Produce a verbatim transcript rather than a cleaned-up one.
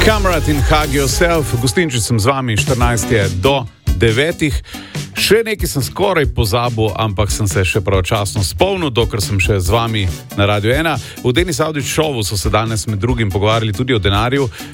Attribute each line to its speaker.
Speaker 1: Kamrat in Hug Yourself, gostinčič sem z vami, štirinajst je do devetih. Še nekaj sem skoraj pozabil, ampak sem se še pravočasno spomnil, dokler sem še z vami na Radio ena. V Denis Avdić Showu so se danes med drugim pogovarjali tudi o denarju.